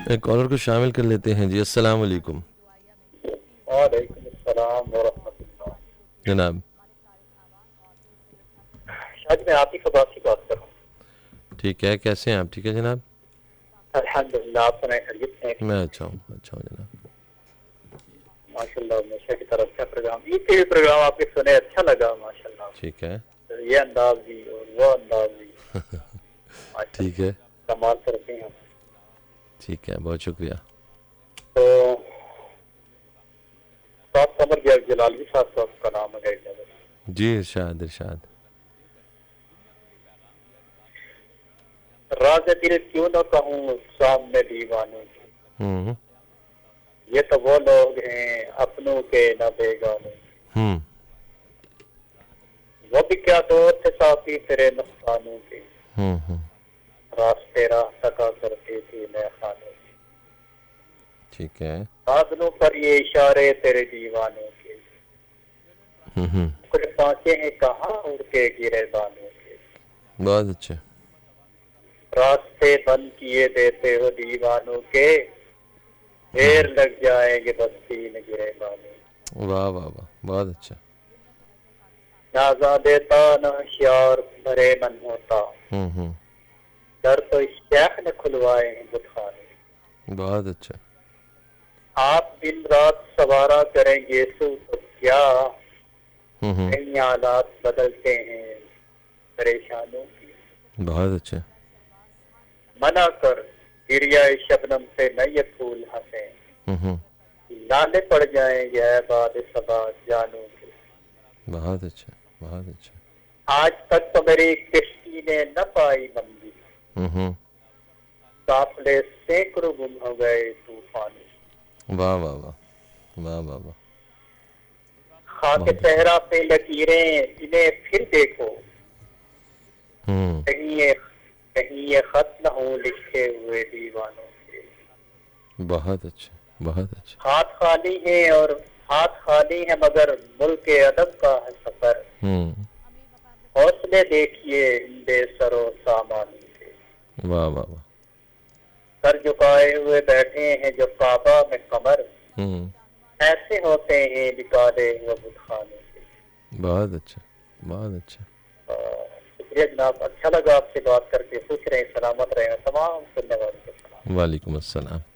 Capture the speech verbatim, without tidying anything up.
एक कॉलर को शामिल कर लेते हैं जी। अस्सलाम वालेकुम वालेकुम अस्सलाम व रहमतुल्लाह। जनाब। शायद मैं आप ही के पास ही बात कर रहा हूँ। ठीक है, कैसे हैं आप? ठीक है जनाब। अल्हम्दुलिल्लाह, आप सुनाए खैरियत से हैं? मैं अच्छा हूँ, अच्छा हूँ जनाब। माशाल्लाह, हमेशा की तरफ से प्रोग्राम ईद के भी प्रोग्राम आपके सुने, अच्छा लगा माशाल्लाह। ठीक है। तो ये अंदाज भी और वो अंदाज भी ठीक माशाल्लाह है। कमाल करते हैं। ठीक है, बहुत शुक्रिया। तो साहब कमर जल जलालवी साहब का आपका नाम है गाइड। जी इरशाद इरशाद। राज दिल क्यों न कहूँ सामने दीवानों की, हम्म ये तो वो लोग हैं अपनों के न बेगानों। हम्म वो भी क्या दौर थे साथी तेरे नुकसानों के, हम्म हम्म, रास्ते राह तका करती थी मैं खानों। ठीक है। बादलों पर ये इशारे तेरे दीवानों के, हम्म हम्म, कुछ पाँचे हैं कहाँ उड़ के गिरे दानों के। बहुत अच्छे। रास्ते बंद किए देते हो दीवानों के, हम्म, ढेर लग जाएंगे बस्ती में गिरे दानों। वाह वाह वाह, बहुत अच्छा। नाजा देता न होशियार भरे मन होता, हम्म हम्म, दर तो इस शेख ने खुलवाए हैं बुतखाने। बहुत अच्छा। आप दिन रात सवारा करेंगे यीशु तो क्या, हम्म हम्म, कई हालात बदलते हैं परेशानों की। बहुत अच्छा। मना कर गिरिया शबनम से न ये फूल हंसे, हम्म हम्म, लाले पड़ जाएंगे ऐ बाद सबा जानू के। बहुत अच्छा, बहुत अच्छा। आज तक तो मेरी किश्ती ने न पाई मंजिल, हम्म हम्म, काफले सैकड़ों गुम हो गए तूफान। वाह वाह वाह, वाह वाह वाह, खाके बहुत अच्छा। सहरा पे लकीरें इन्हें फिर देखो, हम्म, कहीं ये कहीं ये खत न हो लिखे हुए दीवानों के। बहुत अच्छा, बहुत अच्छा। हाथ खाली है और हाथ खाली है मगर मुल्क के अदब का है सफर। हम्म, हौसले देखिए इन बेसरो सामान के, वाह वाह वाह, सर झुकाए हुए बैठे हैं जो काबा में कमर, हम्म, ऐसे होते हैं निकाले हुए बुतखाने के। बहुत अच्छा, बहुत अच्छा। अ, शुक्रिया जनाब, अच्छा लगा आपसे बात करके। खुश रहें, सलामत रहें, तमाम सुनने वालों को सलाम। वालेकुम अस्सलाम।